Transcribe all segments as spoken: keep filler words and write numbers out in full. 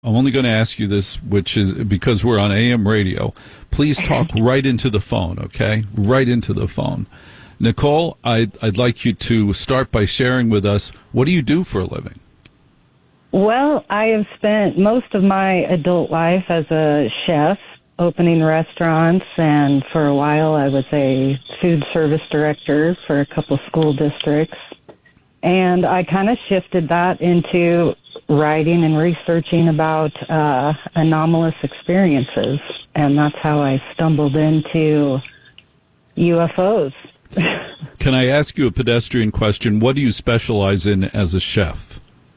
I'm only going to ask you this, which is because we're on A M radio. Please talk right into the phone, okay? Right into the phone. Nicole, I'd, I'd like you to start by sharing with us, what do you do for a living? Well, I have spent most of my adult life as a chef, opening restaurants, and for a while I was a food service director for a couple school districts. And I kind of shifted that into writing and researching about uh, anomalous experiences, and that's how I stumbled into U F Os. Can I ask you a pedestrian question? What do you specialize in as a chef?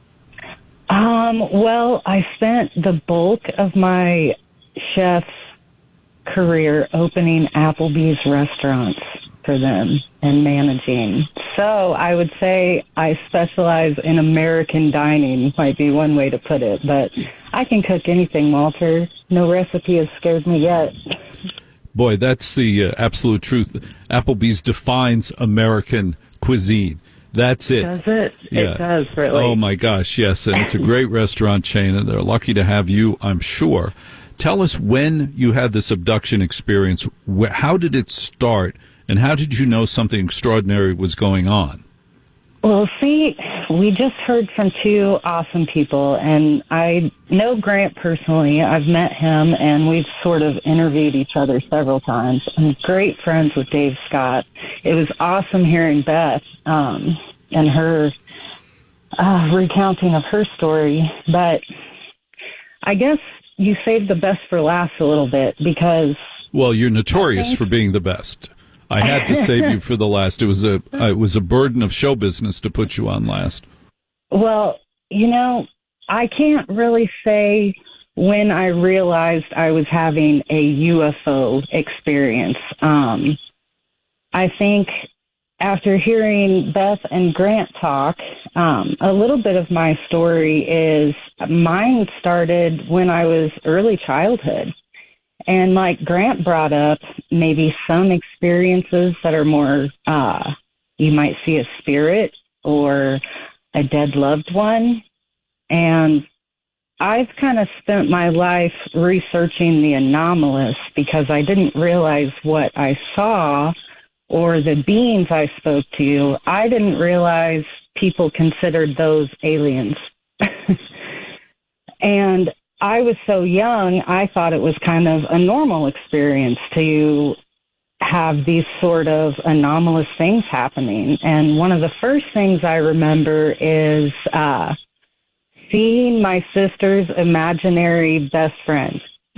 Um, well, I spent the bulk of my chef career opening Applebee's restaurants for them and managing. So I would say I specialize in American dining, might be one way to put it, but I can cook anything, Walter. No recipe has scared me yet. Boy, that's the uh, absolute truth. Applebee's defines American cuisine. That's it. Does it? Yeah. It does, really. Oh, my gosh, yes. And it's a great restaurant chain, and they're lucky to have you, I'm sure. Tell us when you had this abduction experience. How did it start, and how did you know something extraordinary was going on? Well, see, we just heard from two awesome people, and I know Grant personally. I've met him, and we've sort of interviewed each other several times. I'm great friends with Dave Scott. It was awesome hearing Beth um, and her uh, recounting of her story, but I guess you saved the best for last a little bit because... Well, you're notorious think... for being the best. I had to save you for the last. It was a it was a burden of show business to put you on last. Well, you know, I can't really say when I realized I was having a U F O experience. Um, I think after hearing Beth and Grant talk, um, a little bit of my story is mine started when I was early childhood. And like Grant brought up, maybe some experiences that are more, uh, you might see a spirit or a dead loved one. And I've kind of spent my life researching the anomalous because I didn't realize what I saw or the beings I spoke to. I didn't realize people considered those aliens. And I was so young, I thought it was kind of a normal experience to have these sort of anomalous things happening. And one of the first things I remember is uh, seeing my sister's imaginary best friend,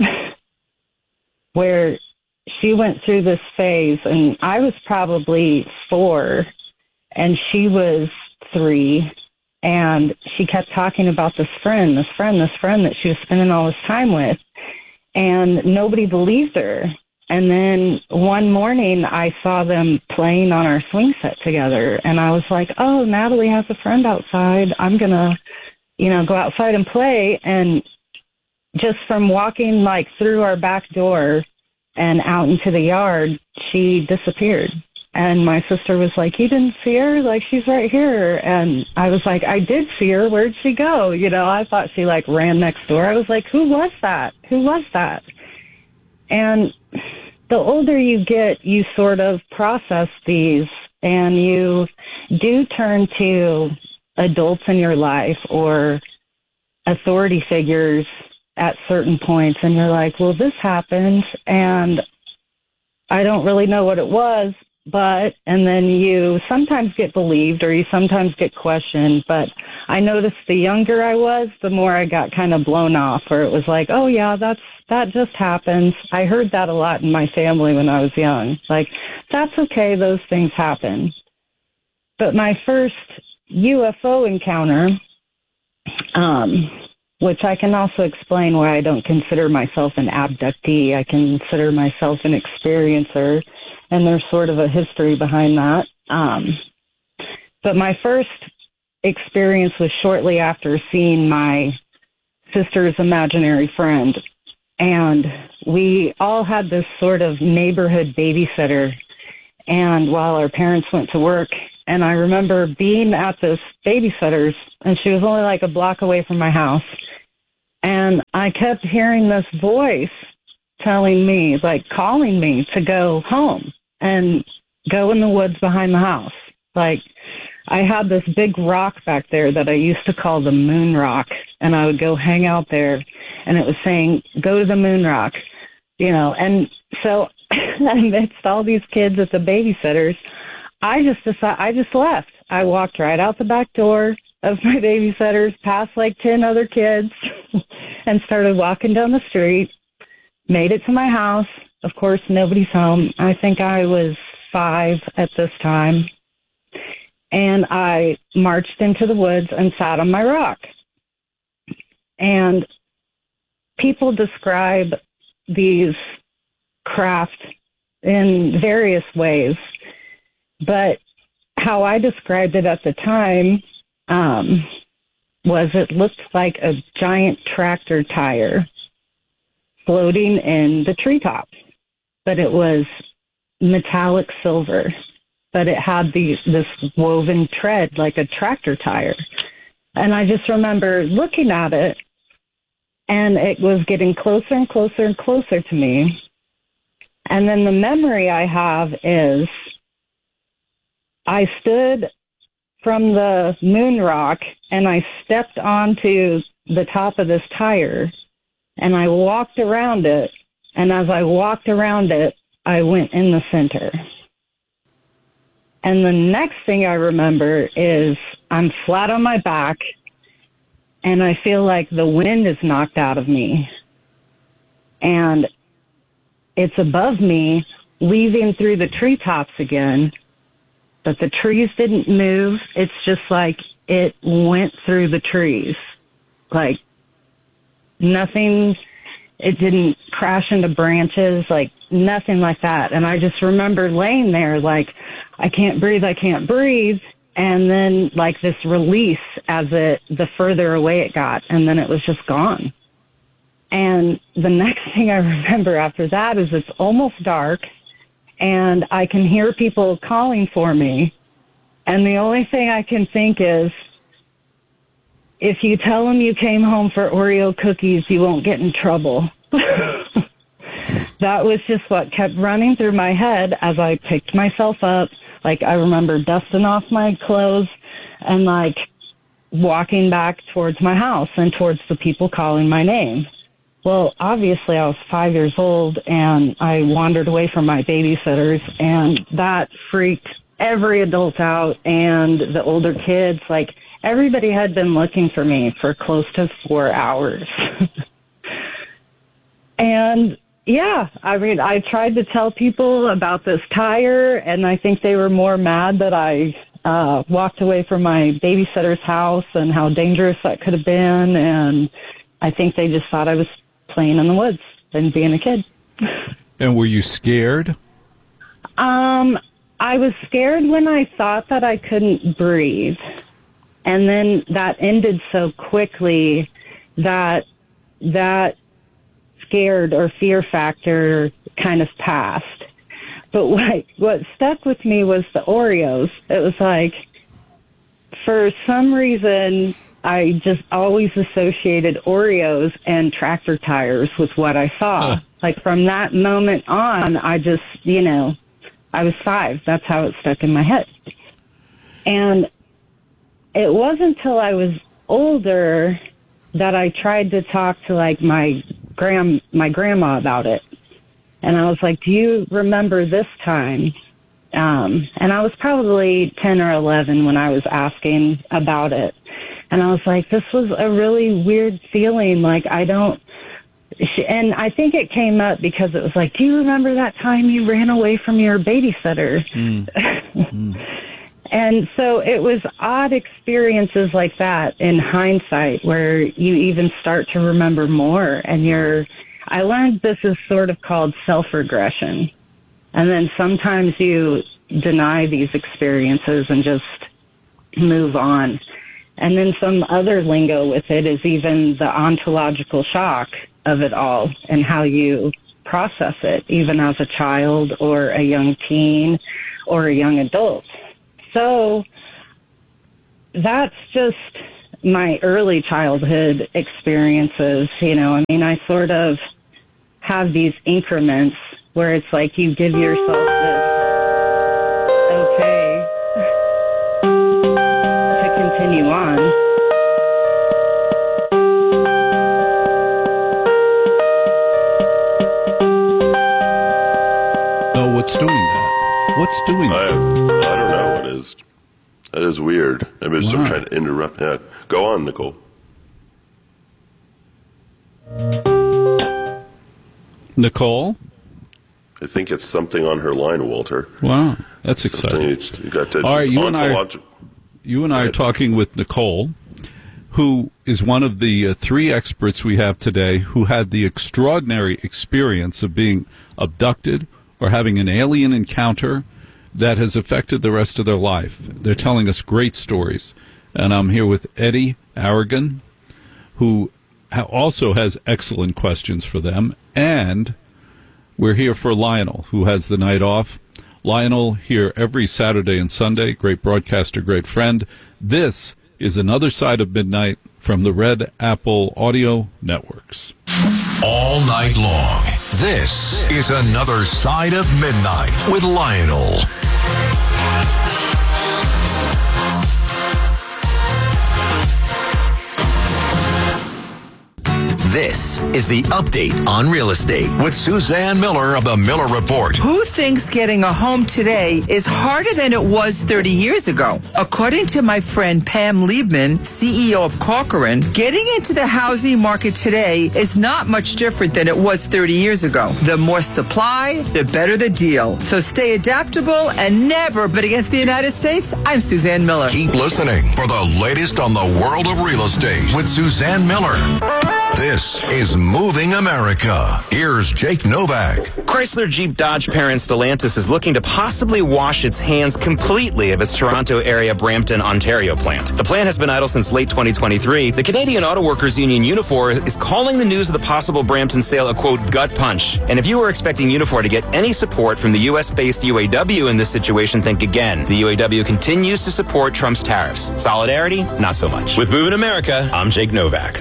where she went through this phase, and I was probably four, and she was three. And she kept talking about this friend, this friend, this friend that she was spending all this time with. And nobody believed her. And then one morning I saw them playing on our swing set together. And I was like, oh, Natalie has a friend outside. I'm going to, you know, go outside and play. And just from walking like through our back door and out into the yard, she disappeared. And my sister was like, you didn't see her? Like, she's right here. And I was like, I did see her. Where'd she go? You know, I thought she, like, ran next door. I was like, who was that? Who was that? And the older you get, you sort of process these, and you do turn to adults in your life or authority figures at certain points, and you're like, well, this happened, and I don't really know what it was. But, and then you sometimes get believed or you sometimes get questioned. But I noticed the younger I was, the more I got kind of blown off, where it was like, oh, yeah, that's that just happens. I heard that a lot in my family when I was young. Like, that's okay, those things happen. But my first U F O encounter, um, which I can also explain why I don't consider myself an abductee. I consider myself an experiencer. And there's sort of a history behind that. Um, but my first experience was shortly after seeing my sister's imaginary friend. And we all had this sort of neighborhood babysitter. And while our parents went to work, and I remember being at this babysitter's, and she was only like a block away from my house. And I kept hearing this voice telling me, like calling me to go home and go in the woods behind the house. Like, I had this big rock back there that I used to call the moon rock, and I would go hang out there, and it was saying, go to the moon rock, you know. And so amidst all these kids at the babysitters, I just decided, I just left. I walked right out the back door of my babysitters, past like ten other kids, and started walking down the street, made it to my house. Of course, nobody's home. I think I was five at this time. And I marched into the woods and sat on my rock. And people describe these craft in various ways, but how I described it at the time um, was it looked like a giant tractor tire floating in the treetops, but it was metallic silver, but it had the, this woven tread like a tractor tire. And I just remember looking at it, and it was getting closer and closer and closer to me. And then the memory I have is I stood from the moon rock and I stepped onto the top of this tire and I walked around it. And as I walked around it, I went in the center. And the next thing I remember is I'm flat on my back and I feel like the wind is knocked out of me. And it's above me, weaving through the treetops again, but the trees didn't move. It's just like it went through the trees. Like nothing, it didn't crash into branches, like nothing like that. And I just remember laying there like, I can't breathe, I can't breathe. And then like this release as it, the further away it got, and then it was just gone. And the next thing I remember after that is it's almost dark and I can hear people calling for me. And the only thing I can think is, if you tell them you came home for Oreo cookies, you won't get in trouble. That was just what kept running through my head as I picked myself up. Like, I remember dusting off my clothes and, like, walking back towards my house and towards the people calling my name. Well, obviously, I was five years old, and I wandered away from my babysitters, and that freaked every adult out and the older kids. Like, everybody had been looking for me for close to four hours. And yeah, I mean, I tried to tell people about this tire, and I think they were more mad that I uh, walked away from my babysitter's house and how dangerous that could have been. And I think they just thought I was playing in the woods and being a kid. And were you scared? Um, I was scared when I thought that I couldn't breathe. And then that ended so quickly that that scared or fear factor kind of passed. But what, what stuck with me was the Oreos. It was like, for some reason, I just always associated Oreos and tractor tires with what I saw. Huh. Like, from that moment on, I just, you know, I was five. That's how it stuck in my head. And it wasn't until I was older that I tried to talk to, like, my Gram, my grandma about it. And I was like, do you remember this time? Um, and I was probably ten or eleven when I was asking about it. And I was like, this was a really weird feeling. Like, I don't, and I think it came up because it was like, do you remember that time you ran away from your babysitter? Mm. mm. And so it was odd experiences like that in hindsight where you even start to remember more. And you're, I learned this is sort of called self-regression. And then sometimes you deny these experiences and just move on. And then some other lingo with it is even the ontological shock of it all and how you process it, even as a child or a young teen or a young adult. So that's just my early childhood experiences. You know, I mean, I sort of have these increments where it's like you give yourself this okay to continue on. No, what's doing that? What's doing I that? have, I don't know what is. That is weird. Maybe Wow. I'm trying to interrupt that. Go on, Nicole. Nicole? I think it's something on her line, Walter. Wow, that's Something exciting. you, you got to. All right, you and I- ontolog- You and I are ahead. talking with Nicole, who is one of the uh, three experts we have today who had the extraordinary experience of being abducted or having an alien encounter that has affected the rest of their life. They're telling us great stories. And I'm here with Eddie Aragon, who ha- also has excellent questions for them. And we're here for Lionel, who has the night off. Lionel here every Saturday and Sunday, great broadcaster, great friend. This is Another Side of Midnight from the Red Apple Audio Networks. All night long, this is Another Side of Midnight with Lionel. This is the update on real estate with Suzanne Miller of the Miller Report. Who thinks getting a home today is harder than it was thirty years ago? According to my friend Pam Liebman, C E O of Corcoran, getting into the housing market today is not much different than it was thirty years ago. The more supply, the better the deal. So stay adaptable and never bet against the United States. I'm Suzanne Miller. Keep listening for the latest on the world of real estate with Suzanne Miller. This is Moving America. Here's Jake Novak. Chrysler Jeep Dodge parent Stellantis is looking to possibly wash its hands completely of its Toronto area Brampton, Ontario plant. The plant has been idle since late twenty twenty-three. The Canadian Auto Workers Union Unifor is calling the news of the possible Brampton sale a quote gut punch. And if you were expecting Unifor to get any support from the U S-based U A W in this situation, think again. The U A W continues to support Trump's tariffs. Solidarity, not so much. With Moving America, I'm Jake Novak.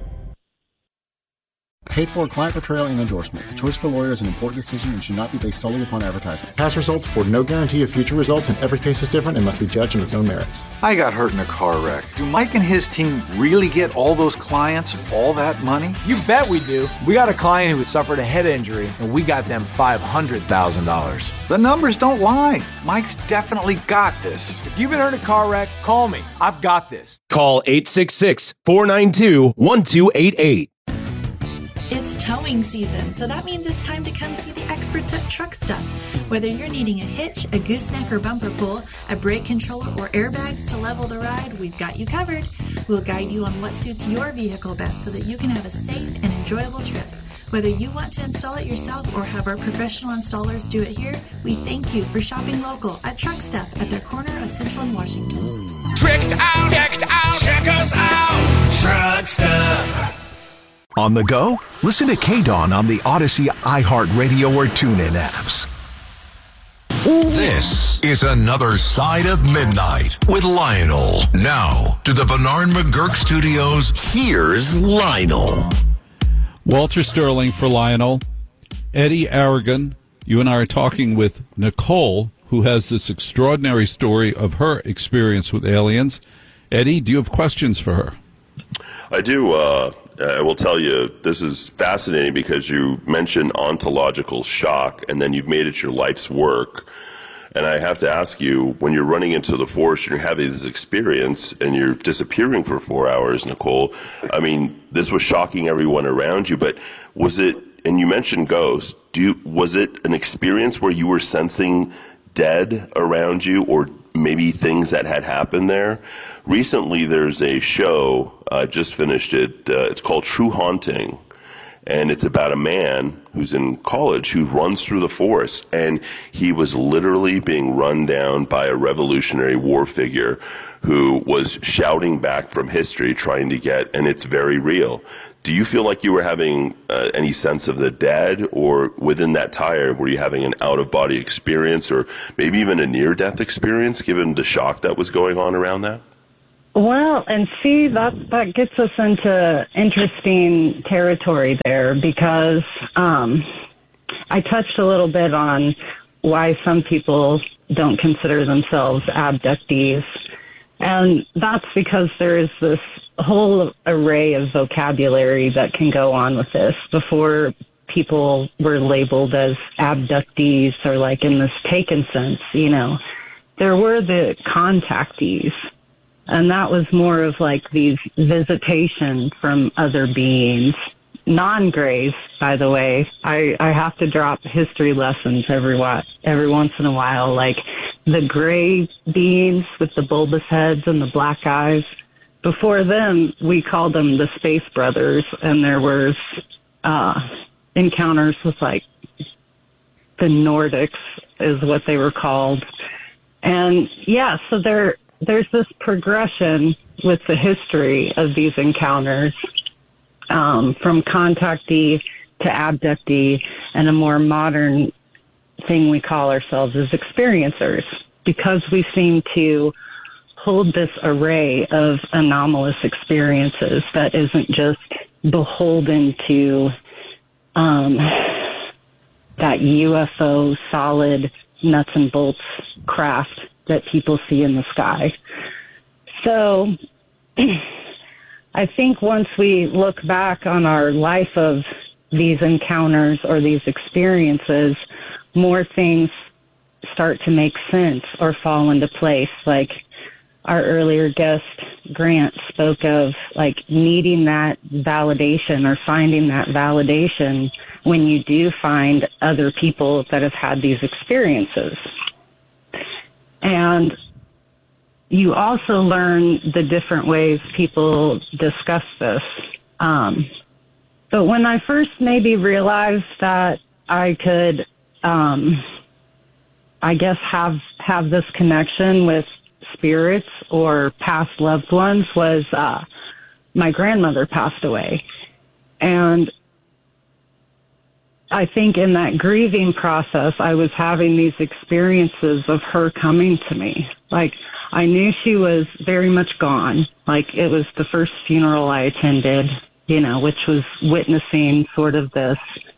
Paid for client portrayal and endorsement. The choice of a lawyer is an important decision and should not be based solely upon advertisement. Past results afford no guarantee of future results, and every case is different and must be judged on its own merits. I got hurt in a car wreck. Do Mike and his team really get all those clients all that money? You bet we do. We got a client who suffered a head injury, and we got them five hundred thousand dollars. The numbers don't lie. Mike's definitely got this. If you've been hurt in a car wreck, call me. I've got this. Call eight six six, four nine two, one two eight eight. It's towing season, so that means it's time to come see the experts at Truck Stuff. Whether you're needing a hitch, a gooseneck or bumper pull, a brake controller, or airbags to level the ride, we've got you covered. We'll guide you on what suits your vehicle best so that you can have a safe and enjoyable trip. Whether you want to install it yourself or have our professional installers do it here, we thank you for shopping local at Truck Stuff at their corner of Central and Washington. Tricked out, decked out, check us out. Truck Stuff. On the go? Listen to K-Dawn on the Odyssey, iHeartRadio, or TuneIn apps. This is Another Side of Midnight with Lionel. Now, to the Bernard McGurk Studios, here's Lionel. Walter Sterling for Lionel. Eddie Aragon, you and I are talking with Nicole, who has this extraordinary story of her experience with aliens. Eddie, do you have questions for her? I do. Uh, I will tell you, this is fascinating because you mentioned ontological shock, and then you've made it your life's work. And I have to ask you, when you're running into the forest and you're having this experience and you're disappearing for four hours, Nicole, I mean, this was shocking everyone around you, but was it, and you mentioned ghosts, do you, was it an experience where you were sensing dead around you or maybe things that had happened there? Recently, there's a show, I uh, just finished it, uh, it's called True Haunting, and it's about a man who's in college who runs through the forest, and he was literally being run down by a Revolutionary War figure who was shouting back from history trying to get, and it's very real. Do you feel like you were having uh, any sense of the dead, or within that tire, were you having an out-of-body experience, or maybe even a near-death experience, given the shock that was going on around that? Well, and see, that that gets us into interesting territory there because um, I touched a little bit on why some people don't consider themselves abductees. And that's because there is this whole array of vocabulary that can go on with this. Before people were labeled as abductees or like in this taken sense, you know, there were the contactees. And that was more of like these visitation from other beings. Non-grays, by the way, I, I have to drop history lessons every wa- every once in a while. Like the gray beings with the bulbous heads and the black eyes. Before them, we called them the Space Brothers, and there was uh, encounters with like the Nordics is what they were called. And yeah, so there there's this progression with the history of these encounters. Um, from contactee to abductee, and a more modern thing we call ourselves as experiencers, because we seem to hold this array of anomalous experiences that isn't just beholden to um, that U F O solid nuts and bolts craft that people see in the sky. So I think once we look back on our life of these encounters or these experiences, more things start to make sense or fall into place. Like our earlier guest, Grant, spoke of like needing that validation or finding that validation when you do find other people that have had these experiences. And you also learn the different ways people discuss this. Um, but when I first maybe realized that I could, um, I guess, have have this connection with spirits or past loved ones was uh, my grandmother passed away. And I think in that grieving process, I was having these experiences of her coming to me. Like, I knew she was very much gone. Like, it was the first funeral I attended, you know, which was witnessing sort of this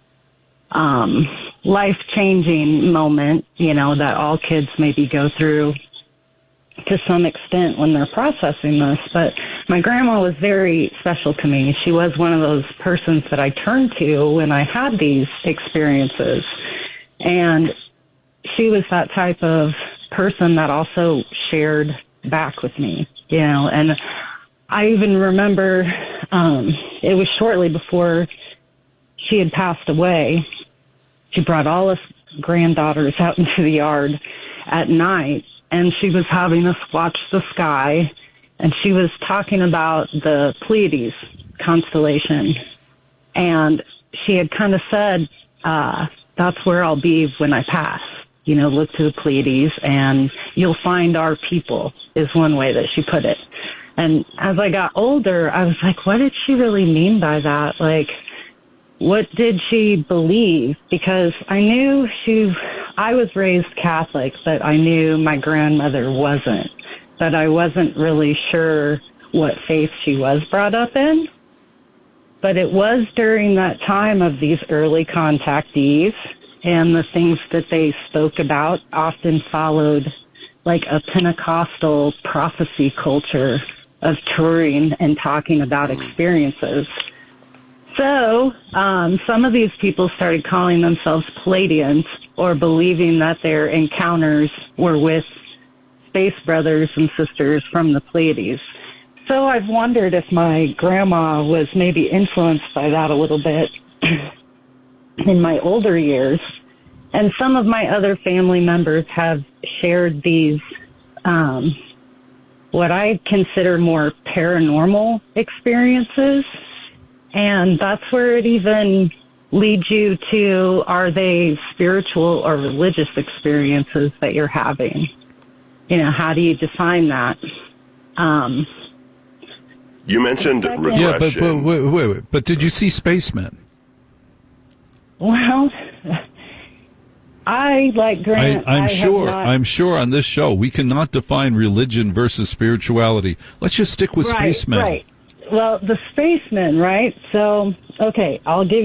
um, life-changing moment, you know, that all kids maybe go through to some extent when they're processing this. But my grandma was very special to me. She was one of those persons that I turned to when I had these experiences. And she was that type of person that also shared back with me, you know. And I even remember um, it was shortly before she had passed away. She brought all us granddaughters out into the yard at night, and she was having us watch the sky, and she was talking about the Pleiades constellation. And she had kind of said, uh, that's where I'll be when I pass. You know, look to the Pleiades and you'll find our people, is one way that she put it. And as I got older, I was like, what did she really mean by that? Like, what did she believe? Because I knew she, I was raised Catholic, but I knew my grandmother wasn't. But I wasn't really sure what faith she was brought up in. But it was during that time of these early contactees, and the things that they spoke about often followed like a Pentecostal prophecy culture of touring and talking about experiences. So um, some of these people started calling themselves Pleiadians, or believing that their encounters were with space brothers and sisters from the Pleiades. So I've wondered if my grandma was maybe influenced by that a little bit in my older years. And some of my other family members have shared these, um, what I consider more paranormal experiences. And that's where it even leads you to, are they spiritual or religious experiences that you're having? You know, how do you define that? Um, you mentioned regression. Yeah, but, but wait, wait, wait. But did you see spacemen? Well, I, like Grant, I, I'm I sure. have not, I'm sure on this show we cannot define religion versus spirituality. Let's just stick with right, spacemen. Right. Well, the spacemen, right? So, okay, I'll give